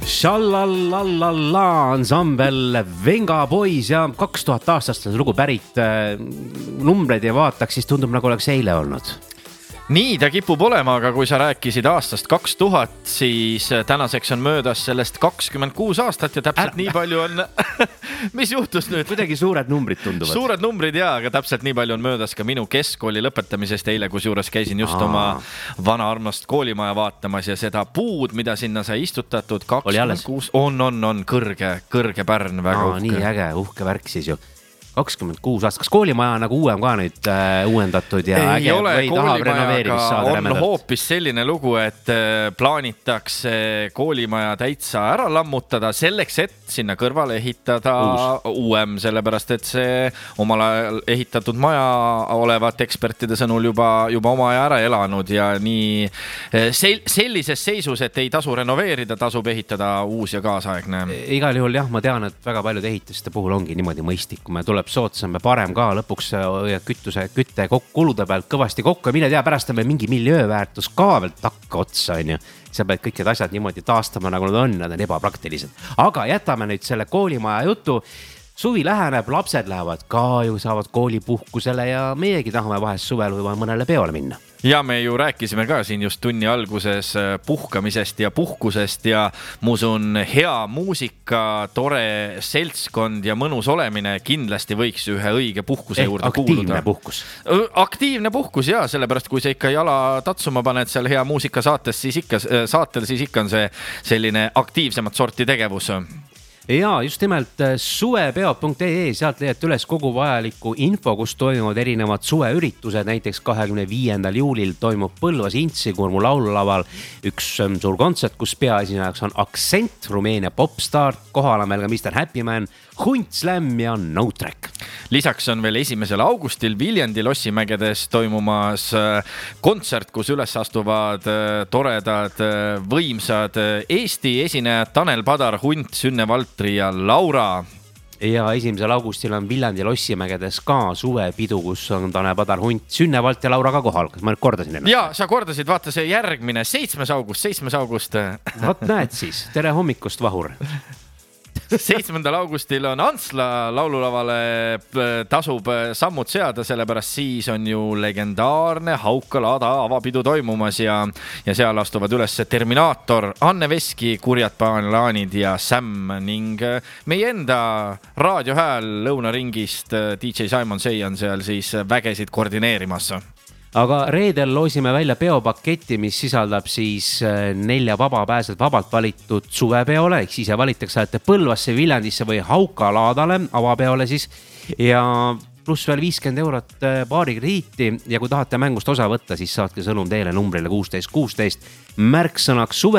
Šalalala ansambel Venga Boys ja 2000 aastast on lugu pärit. Numbreid ei vaataks, siis tundub nagu oleks eile olnud. Nii ta kipub olema, aga kui sa rääkisid aastast 2000, siis tänaseks on möödas sellest 26 aastat ja täpselt nii palju on... Mis juhtus nüüd? Kuidagi suured numbrid tunduvad. Suured numbrid, jaa, aga täpselt nii palju on möödas ka minu keskkooli lõpetamisest eile, kus juures käisin just oma vana armast koolimaja vaatamas ja seda puud, mida sinna sai istutatud 26... On kõrge pärn, väga uhke. Nii äge, uhke värk siis ju. 26 aastat. Kas koolimaja nagu uuem ka nüüd uuendatud ja ei äge ole, või tahab renoveerimist saada on rämedalt? Hoopis selline lugu, et plaanitakse koolimaja täitsa ära lammutada selleks, et sinna kõrvale ehitada uuem, sellepärast et see omal ajal ehitatud maja olevat ekspertide sõnul juba oma aja ära elanud ja nii sellises seisus, et ei tasu renoveerida, tasub ehitada uus ja kaasaegne. Igal juhul jah, ma tean, et väga palju ehituste puhul ongi niimoodi mõistlik, kui me tuleb sootsam ja parem ka lõpuks kütte kulude pealt kõvasti kokku ja mine tea, pärast on meil mingi miljööväärtus ka veel takka otsa, on ju. Sa pead kõik need asjad niimoodi taastama, nagu nad on ebapraktilised. Aga jätame nüüd selle koolimaja jutu. Suvi läheneb, lapsed lähevad ka ju, saavad koolipuhkusele ja meiegi tahame vahest suvel või mõnele peole minna. Ja me ju rääkisime ka siin just tunni alguses puhkamisest ja puhkusest ja muusun hea muusika, tore seltskond ja mõnus olemine kindlasti võiks ühe õige puhkuse juurde kuuluda. Aktiivne puhkus, jaa, sellepärast kui sa ikka jala tatsuma paned seal hea muusika saatel, siis ikka on see selline aktiivsemat sorti tegevus. Ja just nimelt suvepeod.ee, sealt leiad üles kogu vajaliku info, kus toimuvad erinevad suveüritused. Näiteks 25. juulil toimub Põlvas Intsikurmu laululaval üks suur kontsert, kus peaesinejaks on Aktsent, Rumeenia popstar, kohal on meil ka Mr. Happy Man, Hunt Slam ja No Track. Lisaks on veel 1. augustil Viljandi Lossimägedes toimumas kontsert, kus üles astuvad toredad, võimsad Eesti esinejad Tanel Padar, Hunt, Sünne Valtri ja Laura. Ja 1. augustil on Viljandi Lossimägedes ka suvepidu, kus on Tanel Padar, Hunt, Sünne Valt ja Laura ka kohal. Kas ma nüüd kordasin ennast? Jaa, sa kordasid, vaata see järgmine 7. august. Vaat näed siis, tere hommikust, Vahur. 7. augustil on Antsla laululavale tasub sammud seada, sellepärast siis on ju legendaarne Haukalaada avapidu toimumas ja seal astuvad üles Terminaator, Anne Veski, Kurjad Paanlaanid ja Sam ning meie enda raadiohääl lõunaringist DJ Simon Say on seal siis vägesid koordineerimas. Aga reedel loosime välja peopaketti, mis sisaldab siis 4 vabalt valitud suvepeole, ehk siis valitakse Põlvasse, Viljandisse või Haukalaadale avapeole siis ja pluss veel 50 eurot baarikrediiti ja kui tahate mängust osa võtta, siis saatke sõnum teele numbrile 1616 märksõnaks suve.